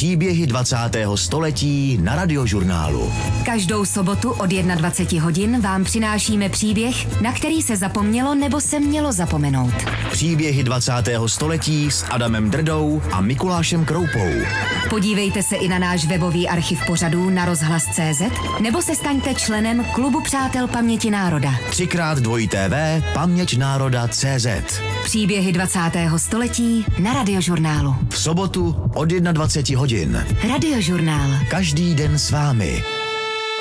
Příběhy 20. století na Radiožurnálu. Každou sobotu od 21 hodin vám přinášíme příběh, na který se zapomnělo nebo se mělo zapomenout. Příběhy 20. století s Adamem Drdou a Mikulášem Kroupou. Podívejte se i na náš webový archiv pořadů na rozhlas.cz nebo se staňte členem Klubu přátel paměti národa. 3x2 paměťnároda.cz. Příběhy 20. století na Radiožurnálu. V sobotu od 21 hodin. Radiožurnál. Každý den s vámi.